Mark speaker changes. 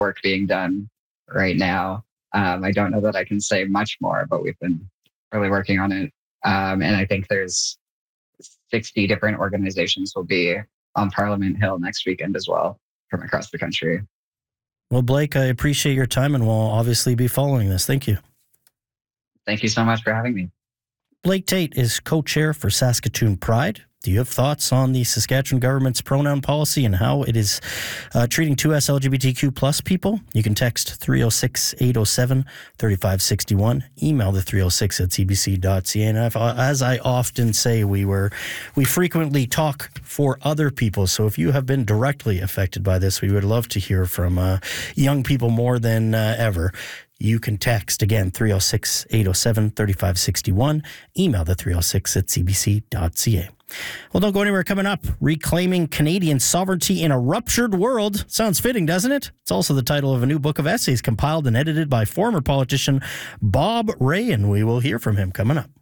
Speaker 1: work being done right now. I don't know that I can say much more, but we've been really working on it. And I think there's 60 different organizations will be on Parliament Hill next weekend as well from across the country.
Speaker 2: Well, Blake, I appreciate your time, and we'll obviously be following this. Thank you.
Speaker 1: Thank you so much for having me.
Speaker 2: Blake Tate is co-chair for Saskatoon Pride. Do you have thoughts on the Saskatchewan government's pronoun policy and how it is treating 2S LGBTQ plus people? You can text 306-807-3561. Email the 306@cbc.ca. And as I often say, we frequently talk for other people. So if you have been directly affected by this, we would love to hear from young people more than ever. You can text, again, 306-807-3561. Email the 306@cbc.ca. Well, don't go anywhere. Coming up, Reclaiming Canadian Sovereignty in a Ruptured World. Sounds fitting, doesn't it? It's also the title of a new book of essays compiled and edited by former politician Bob Ray, and we will hear from him coming up.